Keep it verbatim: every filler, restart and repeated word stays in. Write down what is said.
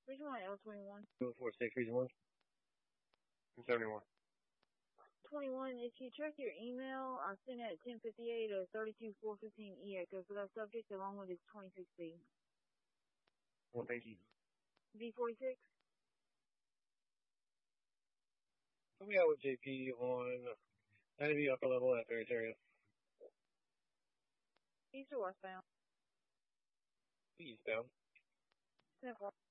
Region one, L twenty-one. two four six, Region one. seventy-one. twenty-one, if you check your email, I sent it at ten fifty-eight or thirty-two four fifteen E Echo for that subject along with his twenty-six B. Well, thank you. V forty-six? Put me out with J P on ninety upper level at Ferry area. East or westbound? Eastbound. ten four.